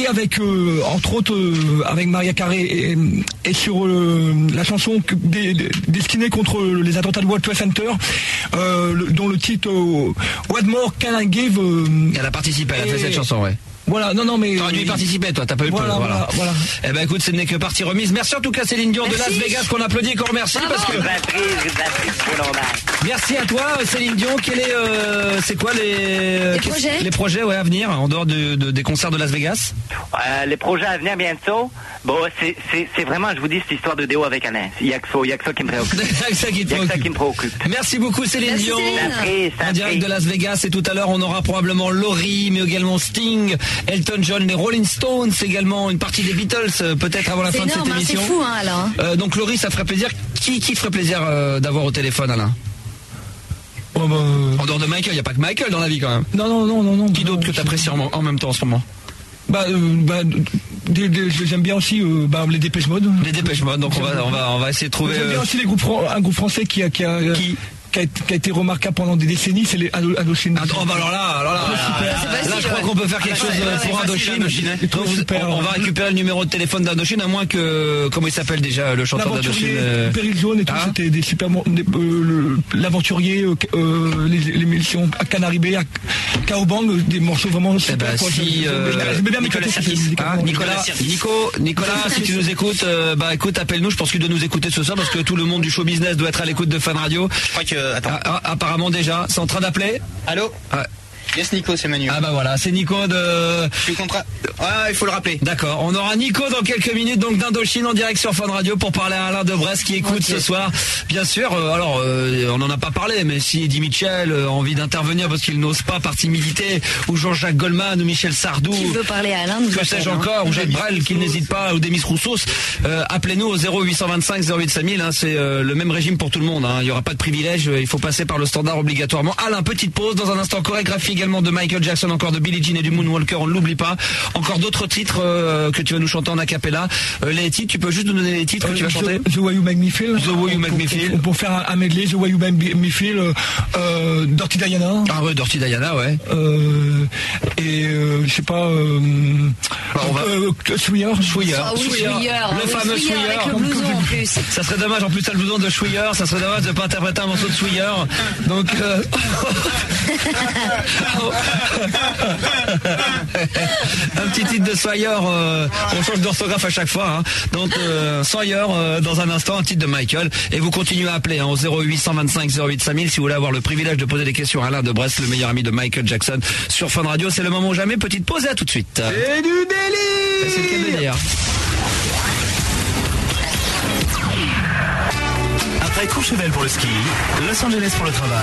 travaillé avec, entre autres, avec Maria Carey et sur la chanson destinée contre les attentats de World Trade Center, dont le titre What More Can I Give. Elle a participé, elle a fait cette chanson, ouais. Voilà, non, mais. T'aurais dû y participer, toi, t'as pas eu le voilà, voilà. Eh ben, écoute, ce n'est que partie remise. Merci en tout cas, Céline Dion de Las Vegas, qu'on applaudit et qu'on remercie, parce que. Merci à toi, Céline Dion. C'est quoi les projets, ouais, à venir, en dehors des concerts de Las Vegas? Les projets à venir bientôt. Bon, c'est vraiment, je vous dis, cette histoire de déo avec Alain. Il y a que ça qui me préoccupe. Il y a que ça qui me préoccupe. Merci beaucoup, Céline Dion. En direct de Las Vegas, et tout à l'heure, on aura probablement Laurie, mais également Sting, Elton John, les Rolling Stones, également une partie des Beatles, peut-être avant la fin de cette émission. C'est fou, hein, Alain. Donc Laurie, ça ferait plaisir. Qui ferait plaisir d'avoir au téléphone, Alain? En dehors de Michael, il n'y a pas que Michael dans la vie quand même. Non. Qui d'autre que tu apprécies en même temps en ce moment? J'aime bien aussi les Dépêche Mode. Les Dépêche Mode, donc on va essayer de trouver. J'aime bien aussi un groupe français qui a été remarquable pendant des décennies, c'est les Indochine. Alors là, je crois qu'on peut faire quelque chose pour Indochine. On va récupérer le numéro de téléphone d'Indochine, à moins que, comment il s'appelle déjà, le chanteur d'Indochine? Péril Jaune et tout, c'était des super l'aventurier, les missions à Canary Bay, à Kaobang, des morceaux vraiment super. Nicolas, si tu nous écoutes, écoute, appelle-nous. Je pense qu'il doit nous écouter ce soir parce que tout le monde du show business doit être à l'écoute de Fun Radio. Je crois que, attends. Apparemment déjà, c'est en train d'appeler. Allô? Ouais. Yes, Nico, c'est Manu. Ah bah voilà, c'est Nico de... Je suis contrat. Ouais, il faut le rappeler. D'accord, on aura Nico dans quelques minutes, donc d'Indochine en direct sur Fun Radio pour parler à Alain de Brest qui écoute ce soir. Bien sûr, on n'en a pas parlé, mais si Eddie Mitchell a envie d'intervenir parce qu'il n'ose pas par timidité, ou Jean-Jacques Goldman, ou Michel Sardou, qui veut parler à Alain, que sais-je encore, ou Jacques Brel, qui n'hésite pas, ou Demis Roussos, appelez-nous au 0825 08 5000, c'est le même régime pour tout le monde, il n'y aura pas de privilège, il faut passer par le standard obligatoirement. Alain, petite pause, dans un instant chorégraphie également de Michael Jackson, encore de Billie Jean et du Moonwalker, on ne l'oublie pas. Encore d'autres titres que tu vas nous chanter en acapella. Les titres, tu peux juste nous donner les titres que tu vas chanter? The Way You Make Me Feel. The Way You Make Me Feel. Pour faire un medley, The Way You Make Me Feel, Dirty Diana. Ah ouais, Dirty Diana, ouais. Je sais pas. Schwier. Le fameux Schwier. Avec le blouson en plus. Ça serait dommage, en plus t'as le blouson de Schwier, ça serait dommage de pas interpréter un morceau de Schwier. Donc un petit titre de Sawyer, on change d'orthographe à chaque fois, donc Sawyer dans un instant, un titre de Michael, et vous continuez à appeler au 0825 08 5000 si vous voulez avoir le privilège de poser des questions à Alain de Brest, le meilleur ami de Michael Jackson sur Fun Radio. C'est le moment ou jamais, petite pause et à tout de suite. C'est du délire. C'est le cas de dire. Après Courchevel pour le ski, Los Angeles pour le travail.